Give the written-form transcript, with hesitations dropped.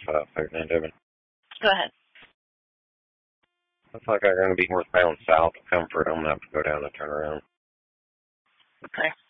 Devin. Go ahead. Looks like I'm going to be northbound south of Comfort. I'm going to have to go down and turn around. Okay.